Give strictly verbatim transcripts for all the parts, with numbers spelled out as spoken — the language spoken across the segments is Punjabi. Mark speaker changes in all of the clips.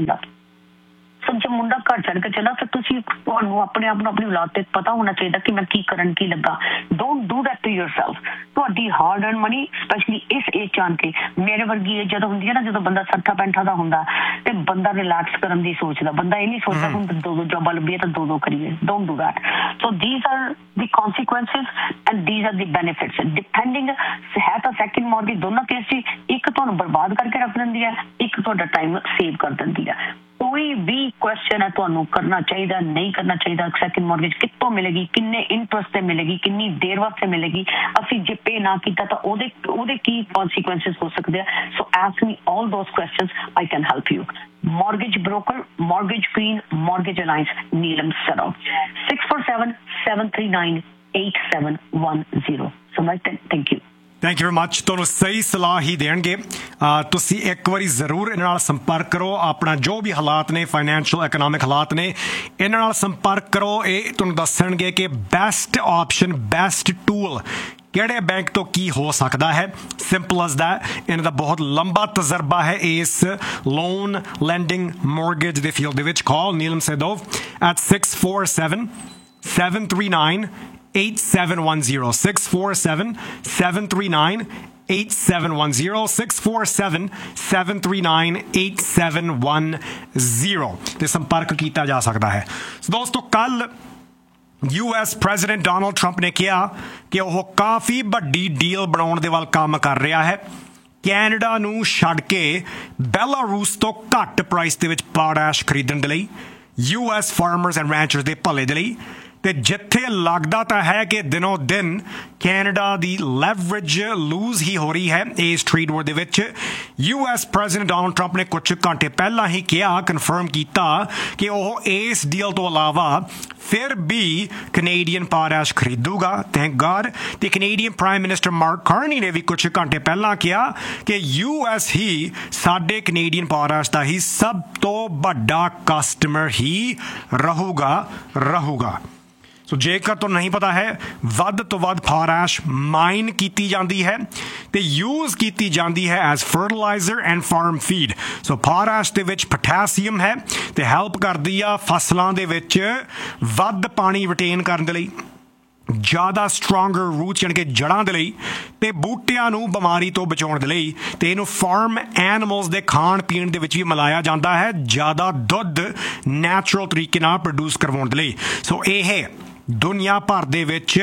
Speaker 1: ਜਾਂਦਾ। ਸੋ ਜੇ ਮੁੰਡਾ ਘਰ ਛੱਡ ਕੇ ਚਲਾ ਫਿਰ ਤੁਸੀਂ ਤੁਹਾਨੂੰ ਆਪਣੇ ਆਪ ਨੂੰ ਆਪਣੀ ਔਲਾਦ ਤੇ ਪਤਾ ਹੋਣਾ ਚਾਹੀਦਾ ਕਿ ਮੈਂ ਕੀ ਕਰਨ ਕੀ ਲੱਗਾ। Don't do that to yourself. ਤੁਹਾਡੀ ਹਾਰਡ ਅਰਨ ਮਨੀ ਸਪੈਸ਼ਲੀ ਇਸ ਏਜ ਜਾਣ ਕੇ ਮੇਰੇ ਵਰਗੀ ਏਜ ਜਦੋਂ ਹੁੰਦੀ ਹੈ ਨਾ, ਜਦੋਂ ਬੰਦਾ ਸੱਠਾਂ ਪੈਂਠਾਂ ਦਾ ਹੁੰਦਾ ਤੇ ਬੰਦਾ ਰਿਲੈਕਸ ਕਰਨ ਦੀ ਸੋਚਦਾ, ਬੰਦਾ ਇਹ ਨਹੀਂ ਸੋਚਦਾ ਹੁਣ ਦੋ ਦੋ ਜੋਬਾਂ ਲੱਭੀਏ ਤਾਂ ਦੋ ਦੋ ਕਰੀਏ। Don't do that. So these R the ਕੌਨਸੀਕੁਐਂਸਿਸ and these R the benefits depending ਹੈ ਤਾਂ ਸੈਕਿੰਡ ਮੌਰਗੇਜ ਦੋਨੋਂ ਕੇਸ 'ਚ ਇੱਕ ਤੁਹਾਨੂੰ ਬਰਬਾਦ ਕਰਕੇ ਰੱਖ ਦਿੰਦੀ ਹੈ, ਇੱਕ ਤੁਹਾਡਾ ਟਾਈਮ ਸੇਵ ਕਰ ਦਿੰਦੀ ਹੈ। ਕੋਈ ਵੀ ਕੁਐਸਚਨ ਹੈ ਤੁਹਾਨੂੰ ਕਰਨਾ ਚਾਹੀਦਾ ਨਹੀਂ ਕਰਨਾ ਚਾਹੀਦਾ, ਸੈਕਿੰਡ ਮੌਰਗੇਜ ਕਿੱਥੋਂ ਮਿਲੇਗੀ, ਕਿੰਨੇ ਇੰਟਰਸਟ ਤੇ ਮਿਲੇਗੀ, ਕਿੰਨੀ ਦੇਰ ਵਾਸਤੇ ਮਿਲੇਗੀ, ਅਸੀਂ ਜੇ ਪੇ ਨਾ ਕੀਤਾ ਤਾਂ ਉਹਦੇ ਉਹਦੇ ਕੀ ਕੌਨਸੀਕੁਐਂਸਿਸ ਹੋ ਸਕਦੇ ਆ। ਸੋ ask me all ਦੋਸ questions, I can help you. Mortgage broker, Mortgage Queen, Mortgage Alliance, Neelam Sarao. six four seven, seven three nine, eight seven one zero. So, thank you.
Speaker 2: Thank you very much. ਤੁਹਾਨੂੰ ਸਹੀ ਸਲਾਹ ਹੀ ਦੇਣਗੇ। ਤੁਸੀਂ ਇੱਕ ਵਾਰੀ ਜ਼ਰੂਰ ਇਹਨਾਂ ਨਾਲ ਸੰਪਰਕ ਕਰੋ। ਆਪਣਾ ਜੋ ਵੀ ਹਾਲਾਤ ਨੇ, ਫਾਈਨੈਂਸ਼ੀਅਲ ਇਕਨੋਮਿਕ ਹਾਲਾਤ ਨੇ, ਇਹਨਾਂ ਨਾਲ ਸੰਪਰਕ ਕਰੋ। ਇਹ ਤੁਹਾਨੂੰ ਦੱਸਣਗੇ ਕਿ ਬੈਸਟ ਆਪਸ਼ਨ, ਬੈਸਟ ਟੂਲ ਕਿਹੜੇ ਬੈਂਕ ਤੋਂ ਕੀ ਹੋ ਸਕਦਾ ਹੈ। Simple as that. ਇਹਨਾਂ ਦਾ ਬਹੁਤ ਲੰਬਾ ਤਜਰਬਾ ਹੈ ਇਸ ਲੋਨ ਲੈਂਡਿੰਗ ਮੌਰਗੇਜ ਦੇ ਫੀਲਡ ਦੇ ਵਿੱਚ। ਕਾਲ Neelam ਸੈਦੋਵ at six four seven, seven three nine, eight seven one zero. six four seven, seven three nine, eight seven one zero. six four seven, seven three nine, eight seven one zero ਤੇ ਸੰਪਰਕ ਕੀਤਾ ਜਾ ਸਕਦਾ ਹੈ। ਦੋਸਤੋ, ਕੱਲ U S president Donald Trump ਨੇ ਕਿਹਾ ਕਿ ਉਹ ਕਾਫੀ ਵੱਡੀ ਡੀਲ ਬਣਾਉਣ ਦੇ ਵੱਲ ਕੰਮ ਕਰ ਰਿਹਾ ਹੈ। ਕੈਨੇਡਾ ਨੂੰ ਛੱਡ ਕੇ ਬੈਲਾਰੂਸ ਤੋਂ ਘੱਟ ਪ੍ਰਾਈਸ ਦੇ ਵਿੱਚ ਪੋਟਾਸ਼ ਖਰੀਦਣ ਦੇ ਲਈ, ਯੂ ਐਸ ਫਾਰਮਰਸ ਐਂਡ ਰੈਂਚਰਸ ਦੇ ਭਲੇ ਦੇ ਲਈ। ਤੇ ਜਿੱਥੇ ਲੱਗਦਾ ਤਾਂ ਹੈ ਕਿ ਦਿਨੋਂ ਦਿਨ ਕੈਨੇਡਾ ਦੀ ਲੈਵਰੇਜ ਲੂਜ਼ ਹੀ ਹੋ ਰਹੀ ਹੈ ਇਸ ਟ੍ਰੇਡ ਵਾਰ ਦੇ ਵਿੱਚ, U S president Donald Trump ਨੇ ਕੁਝ ਘੰਟੇ ਪਹਿਲਾਂ ਹੀ ਕਿਹਾ, ਕਨਫਰਮ ਕੀਤਾ ਕਿ ਉਹ ਇਸ ਡੀਲ ਤੋਂ ਇਲਾਵਾ ਫਿਰ ਵੀ ਕੈਨੇਡੀਅਨ ਪੋਟਾਸ਼ ਖਰੀਦੂਗਾ। Thank god. ਤੇ Canadian prime minister mark Carney ਨੇ ਵੀ ਕੁਝ ਘੰਟੇ ਪਹਿਲਾਂ ਕਿਹਾ ਕਿ ਯੂ ਐਸ ਹੀ ਸਾਡੇ ਕੈਨੇਡੀਅਨ ਪੋਟਾਸ਼ ਦਾ ਹੀ ਸਭ ਤੋਂ ਵੱਡਾ ਕਸਟਮਰ ਹੀ ਰਹੂਗਾ ਰਹੂਗਾ ਸੋ ਜੇਕਰ ਤੁਹਾਨੂੰ ਨਹੀਂ ਪਤਾ ਹੈ, ਵੱਧ ਤੋਂ ਵੱਧ ਪੋਟਾਸ਼ ਮਾਈਨ ਕੀਤੀ ਜਾਂਦੀ ਹੈ ਤੇ ਯੂਜ਼ ਕੀਤੀ ਜਾਂਦੀ ਹੈ as fertiliser and farm feed. So potash ਦੇ ਵਿੱਚ ਪੋਟਾਸੀਅਮ ਹੈ ਤੇ ਹੈਲਪ ਕਰਦੀ ਆ ਫਸਲਾਂ ਦੇ ਵਿੱਚ ਵੱਧ ਪਾਣੀ ਰਿਟੇਨ ਕਰਨ ਦੇ ਲਈ, ਜ਼ਿਆਦਾ ਸਟਰੋਂਗਰ ਰੂਟਸ ਯਾਨੀ ਕਿ ਜੜ੍ਹਾਂ ਦੇ ਲਈ, ਤੇ ਬੂਟਿਆਂ ਨੂੰ ਬਿਮਾਰੀ ਤੋਂ ਬਚਾਉਣ ਦੇ ਲਈ। ਤੇ ਇਹਨੂੰ ਫਾਰਮ ਐਨੀਮਲਸ ਦੇ ਖਾਣ ਪੀਣ ਦੇ ਵਿੱਚ ਵੀ ਮਿਲਾਇਆ ਜਾਂਦਾ ਹੈ, ਜ਼ਿਆਦਾ ਦੁੱਧ ਨੈਚੁਰਲ ਤਰੀਕੇ ਨਾਲ ਪ੍ਰੋਡਿਊਸ ਕਰਵਾਉਣ ਦੇ ਲਈ। ਸੋ ਇਹ ਦੁਨੀਆ ਭਰ ਦੇ ਵਿੱਚ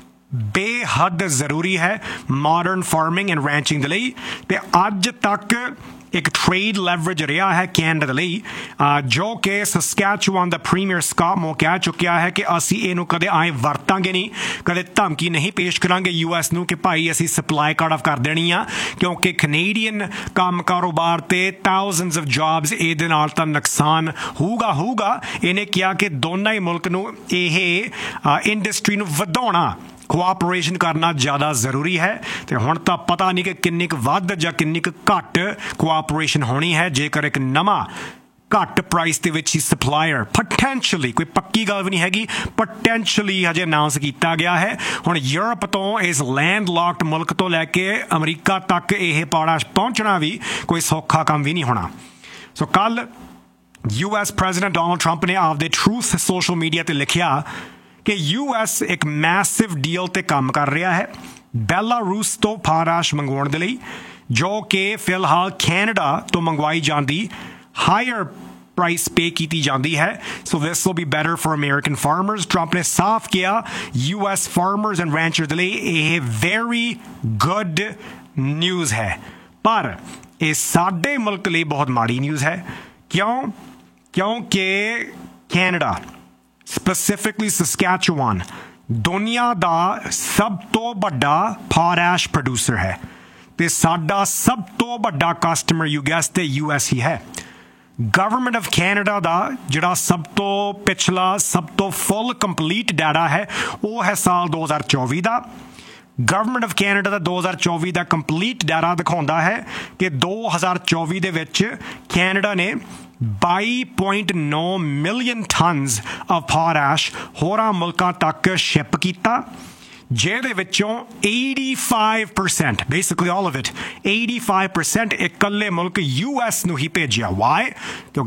Speaker 2: ਬੇਹੱਦ ਜ਼ਰੂਰੀ ਹੈ ਮਾਡਰਨ ਫਾਰਮਿੰਗ ਐਂਡ ਰੈਂਚਿੰਗ ਦੇ ਲਈ। ਤੇ ਅੱਜ ਤੱਕ ਇੱਕ ਟ੍ਰੇਡ ਲੈਵਰੇਜ ਰਿਹਾ ਹੈ ਕੈਨੇਡਾ ਦੇ ਲਈ, ਜੋ ਕਿ ਸਸਕੈਚੁਆਨ ਦਾ ਪ੍ਰੀਮੀਅਰ ਸਕਾਟ ਮੋ ਕਹਿ ਚੁੱਕਿਆ ਹੈ ਕਿ ਅਸੀਂ ਇਹਨੂੰ ਕਦੇ ਆਏ ਵਰਤਾਂਗੇ ਨਹੀਂ, ਕਦੇ ਧਮਕੀ ਨਹੀਂ ਪੇਸ਼ ਕਰਾਂਗੇ ਯੂ ਐਸ ਨੂੰ ਕਿ ਭਾਈ ਅਸੀਂ ਸਪਲਾਈ ਕੱਟ ਆਫ ਕਰ ਦੇਣੀ ਆ, ਕਿਉਂਕਿ ਕੈਨੇਡੀਅਨ ਕੰਮ ਕਾਰੋਬਾਰ ਤੇ ਥਾਊਜ਼ੈਂਡਸ ਆਫ ਜੌਬਸ ਇਹਦੇ ਨਾਲ ਤਾਂ ਨੁਕਸਾਨ ਹੋਊਗਾ ਹੋਊਗਾ ਇਹਨੇ ਕਿਹਾ ਕਿ ਦੋਨਾਂ ਹੀ ਮੁਲਕ ਨੂੰ ਇਹ ਇੰਡਸਟਰੀ ਨੂੰ ਵਧਾਉਣਾ, ਕੋਆਪਰੇਸ਼ਨ ਕਰਨਾ ਜ਼ਿਆਦਾ ਜ਼ਰੂਰੀ ਹੈ। ਤੇ ਹੁਣ ਤਾਂ ਪਤਾ ਨਹੀਂ ਕਿ ਕਿੰਨੀ ਕੁ ਵੱਧ ਜਾਂ ਕਿੰਨੀ ਕੁ ਘੱਟ ਕੋਆਪਰੇਸ਼ਨ ਹੋਣੀ ਹੈ ਜੇਕਰ ਇੱਕ ਨਵਾਂ ਘੱਟ ਪ੍ਰਾਈਸ ਦੇ ਵਿੱਚ ਹੀ ਸਪਲਾਇਰ ਪੋਟੈਂਸ਼ੀਅਲੀ, ਕੋਈ ਪੱਕੀ ਗੱਲ ਵੀ ਨਹੀਂ ਹੈਗੀ, ਪੋਟੈਂਸ਼ੀਅਲੀ ਹਜੇ ਅਨਾਊਂਸ ਕੀਤਾ ਗਿਆ ਹੈ। ਹੁਣ ਯੂਰਪ ਤੋਂ, ਇਸ ਲੈਂਡ ਲੌਕਡ ਮੁਲਕ ਤੋਂ ਲੈ ਕੇ ਅਮਰੀਕਾ ਤੱਕ ਇਹ ਪੋਟਾਸ਼ ਪਹੁੰਚਣਾ ਵੀ ਕੋਈ ਸੌਖਾ ਕੰਮ ਵੀ ਨਹੀਂ ਹੋਣਾ। ਸੋ ਕੱਲ U S president Donald Trump ਨੇ ਆਪਦੇ ਟਰੂਥ ਸੋਸ਼ਲ ਮੀਡੀਆ ਤੇ ਲਿਖਿਆ ਕਿ ਯੂ ਐਸ ਇੱਕ ਮੈਸਿਵ ਡੀਲ ਤੇ ਕੰਮ ਕਰ ਰਿਹਾ ਹੈ ਬੈਲਾਰੂਸ ਤੋਂ ਪੋਟਾਸ਼ ਮੰਗਵਾਉਣ ਦੇ ਲਈ, ਜੋ ਕਿ ਫਿਲਹਾਲ ਕੈਨੇਡਾ ਤੋਂ ਮੰਗਵਾਈ ਜਾਂਦੀ ਹਾਇਰ ਪ੍ਰਾਈਸ ਪੇ ਕੀਤੀ ਜਾਂਦੀ ਹੈ। ਸੋ this will be better for American farmers. Trump ਨੇ ਸਾਫ਼ ਕਿਹਾ ਯੂ ਐਸ ਫਾਰਮਰਸ ਐਂਡ ਰੈਂਚਰਸ ਦੇ ਲਈ ਇਹ ਵੈਰੀ ਗੁੱਡ ਨਿਊਜ਼ ਹੈ, ਪਰ ਇਹ ਸਾਡੇ ਮੁਲਕ ਲਈ ਬਹੁਤ ਮਾੜੀ ਨਿਊਜ਼ ਹੈ। ਕਿਉਂ? ਕਿਉਂਕਿ ਕੈਨੇਡਾ, ਸਪੈਸੀਫਿਕਲੀ ਸਸਕੈਚੁਆਨ, ਦੁਨੀਆ ਦਾ ਸਭ ਤੋਂ ਵੱਡਾ ਪੋਟਾਸ਼ ਪ੍ਰੋਡਿਊਸਰ ਹੈ ਤੇ ਸਾਡਾ ਸਭ ਤੋਂ ਵੱਡਾ ਕਸਟਮਰ ਯੂ ਗੈਸ ਤੇ ਯੂ ਐਸ ਹੀ ਹੈ। ਗਵਰਨਮੈਂਟ ਆਫ ਕੈਨੇਡਾ ਦਾ ਜਿਹੜਾ ਸਭ ਤੋਂ ਪਿਛਲਾ, ਸਭ ਤੋਂ ਫੁੱਲ ਕੰਪਲੀਟ ਡਾਟਾ ਹੈ ਉਹ ਹੈ ਸਾਲ ਦੋ ਹਜ਼ਾਰ ਚੌਵੀ ਦਾ। ਗਵਰਨਮੈਂਟ ਆਫ ਕੈਨੇਡਾ ਦਾ ਦੋ ਹਜ਼ਾਰ ਚੌਵੀ ਦਾ ਕੰਪਲੀਟ ਡਾਟਾ ਦਿਖਾਉਂਦਾ ਹੈ ਕਿ ਦੋ ਹਜ਼ਾਰ ਚੌਵੀ ਦੇ ਵਿੱਚ ਕੈਨੇਡਾ ਨੇ ਬਾਈ ਪੁਆਇੰਟ ਨੌ ਮਿਲੀਅਨ ਟਨਸ ਆਫ ਪੋਟਾਸ਼ ਹੋਰਾਂ ਮੁਲਕਾਂ ਤੱਕ ਸ਼ਿਪ ਕੀਤਾ, ਜਿਹਦੇ ਵਿੱਚੋਂ eighty-five percent, basically all of it, eighty-five percent ਇਕੱਲੇ ਮੁਲਕ ਯੂ ਐਸ ਨੂੰ ਹੀ ਭੇਜਿਆ। ਵਾਈ? ਕਿਉਂਕਿ